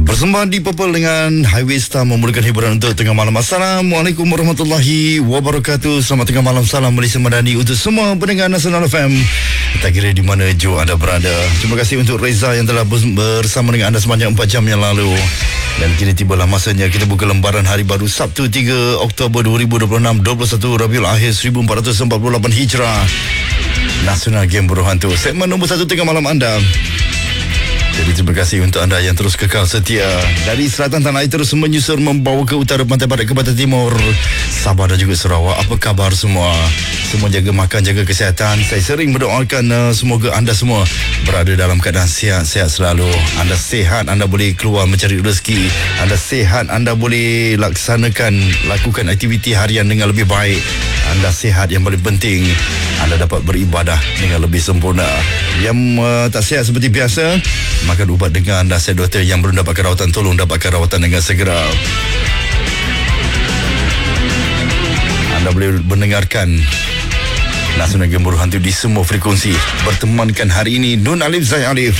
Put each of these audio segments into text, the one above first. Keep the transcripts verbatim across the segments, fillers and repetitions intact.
Bersama di Purple dengan Highway Star memulakan hiburan untuk tengah malam. Assalamualaikum warahmatullahi wabarakatuh. Selamat tengah malam, salam Malaysia Madani untuk semua pendengar Nasional F M. Tak kira di mana jauh anda berada. Terima kasih untuk Reza yang telah bersama dengan anda sepanjang empat jam yang lalu. Dan kini tibalah masanya kita buka lembaran hari baru Sabtu tiga Oktober dua ribu dua puluh enam, dua puluh satu Rabiul Akhir seribu empat ratus empat puluh lapan Hijrah. Nasional Game Berhantu, segmen nombor satu tengah malam anda. Jadi terima kasih untuk anda yang terus kekal setia. Dari selatan tanah air terus menyusur membawa ke utara, pantai barat ke pantai timur, Sabah dan juga Sarawak. Apa khabar semua? Semua jaga makan, jaga kesihatan. Saya sering berdoakan uh, semoga anda semua berada dalam keadaan sihat-sihat selalu. Anda sihat, anda boleh keluar mencari rezeki. Anda sihat, anda boleh laksanakan, lakukan aktiviti harian dengan lebih baik. Anda sihat, yang paling penting anda dapat beribadah dengan lebih sempurna. Yang uh, tak sihat seperti biasa, makan ubat dengan nasihat doktor. Yang belum dapatkan rawatan, tolong dapatkan rawatan dengan segera. Anda boleh mendengarkan Nasional Game Berhantu di semua frekuensi. Bertemankan hari ini Nun Alif Zai Alif.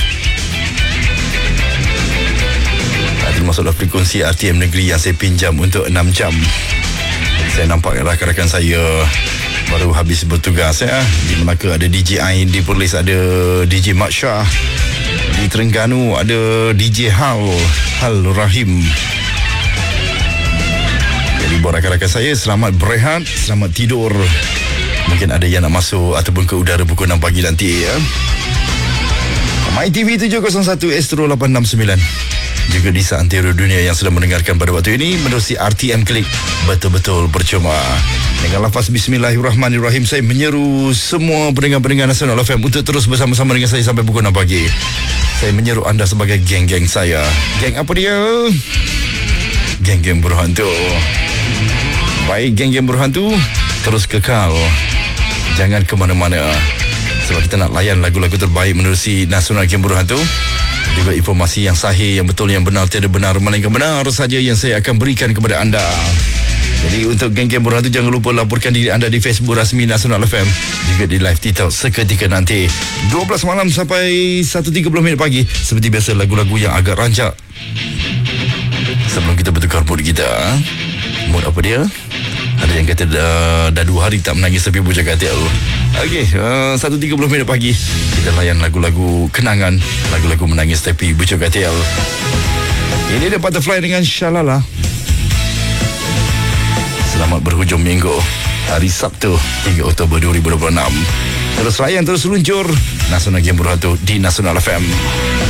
Termasuklah frekuensi R T M Negeri yang saya pinjam untuk enam jam. Saya nampak rakan-rakan saya baru habis bertugas ya. Di Melaka ada D J Ain, di Perlis ada D J Mat Shah, di Terengganu ada D J Hal Hal Rahim. Jadi buat rakan-rakan saya, selamat berehat, selamat tidur. Mungkin ada yang nak masuk ataupun ke udara pukul enam pagi nanti ya. My T V tujuh kosong satu Astro lapan enam sembilan. Juga di seantero dunia yang sedang mendengarkan pada waktu ini menerusi R T M Klik, betul-betul percuma. Dengan lafaz Bismillahirrahmanirrahim, saya menyeru semua pendengar-pendengar Nasional F M untuk terus bersama-sama dengan saya sampai pukul enam pagi. Saya menyeru anda sebagai geng-geng saya. Geng apa dia? Geng-geng Berhantu. Baik, geng-geng Berhantu, terus kekal, jangan ke mana-mana, sebab kita nak layan lagu-lagu terbaik menerusi Nasional Game Berhantu. Juga informasi yang sahih, yang betul, yang benar, tiada benar melainkan benar saja yang saya akan berikan kepada anda. Jadi untuk geng-geng Berhantu, jangan lupa laporkan diri anda di Facebook rasmi Nasional F M, juga di live TikTok seketika nanti dua belas malam sampai satu tiga puluh minit pagi. Seperti biasa, lagu-lagu yang agak rancak sebelum kita bertukar mood kita. Mood apa dia? Ada yang kata dah, dah dua hari tak menangis tapi bujang hati aku. Okey, uh, satu tiga puluh minit pagi kita layan lagu-lagu kenangan, lagu-lagu menangis tapi bujang hati aku. Ini dia Butterfly dengan Shalala. Selamat berhujung minggu, hari Sabtu tiga Oktober dua ribu dua puluh enam. Terus layan, terus luncur Nasional Game Berhantu di Nasional F M.